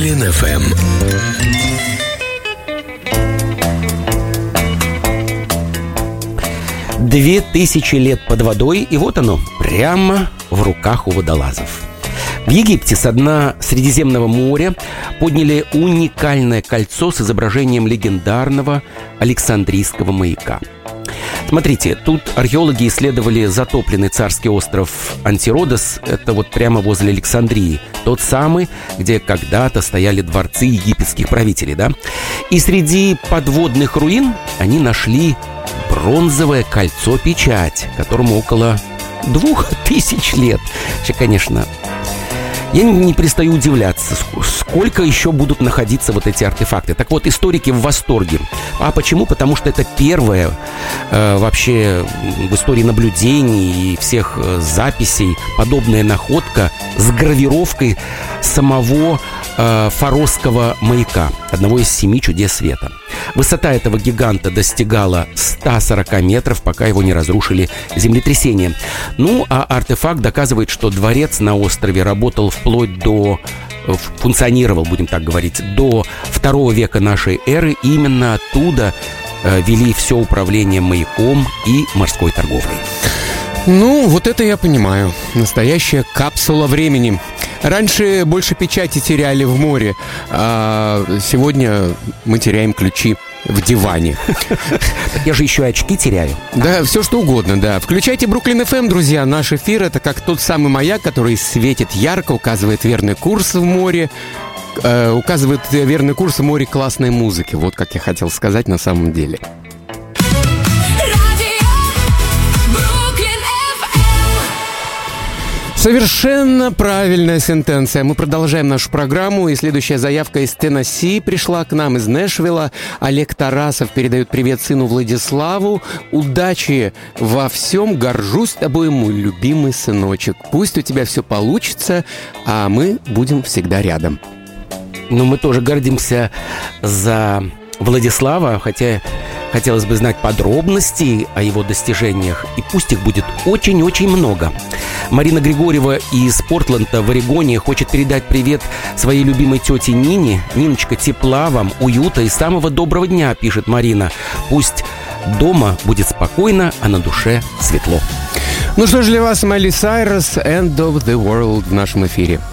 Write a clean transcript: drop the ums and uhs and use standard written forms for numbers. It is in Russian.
Бруклин FM. 2000 лет под водой, и вот оно, прямо в руках у водолазов. В Египте со дна Средиземного моря подняли уникальное кольцо с изображением легендарного Александрийского маяка. Смотрите, тут археологи исследовали затопленный царский остров Антиродос. Это вот прямо возле Александрии. Тот самый, где когда-то стояли дворцы египетских правителей, да? И среди подводных руин они нашли бронзовое кольцо-печать, которому около 2000 лет. Вообще, конечно, я не перестаю удивляться, сколько еще будут находиться вот эти артефакты. Так вот, историки в восторге. А почему? Потому что это первая вообще в истории наблюдений и всех записей подобная находка с гравировкой самого Фаросского маяка, одного из 7 чудес света. Высота этого гиганта достигала 140 метров, пока его не разрушили землетрясения. Ну, а артефакт доказывает, что дворец на острове работал функционировал, будем так говорить, до 2 века нашей эры. И именно оттуда вели все управление маяком и морской торговлей. Ну, вот это я понимаю. Настоящая капсула времени. Раньше больше печати теряли в море, а сегодня мы теряем ключи в диване. Я же еще очки теряю. Да, все что угодно, да. Включайте Бруклин FM, друзья. Наш эфир — это как тот самый маяк, который светит ярко, указывает верный курс в море, указывает верный курс в море классной музыки. Вот как я хотел сказать на самом деле. Совершенно правильная сентенция. Мы продолжаем нашу программу, и следующая заявка из Теннесси пришла к нам из Нэшвилла. Олег Тарасов передает привет сыну Владиславу. Удачи во всем, горжусь тобой, мой любимый сыночек. Пусть у тебя все получится, а мы будем всегда рядом. Ну, мы тоже гордимся за Владислава, хотя хотелось бы знать подробности о его достижениях, и пусть их будет очень-очень много. Марина Григорьева из Портленда в Орегоне хочет передать привет своей любимой тете Нине. Ниночка, тепла вам, уюта и самого доброго дня, пишет Марина. Пусть дома будет спокойно, а на душе светло. Ну что ж, для вас Майли Сайрус, End of the World в нашем эфире.